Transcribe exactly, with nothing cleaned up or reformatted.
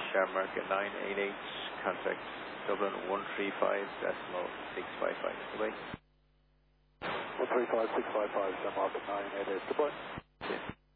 sharp market nine eight eight, contact Dublin one three five decimal six five five. Goodbye. one three five six five five, sharp market nine eight eight. Goodbye.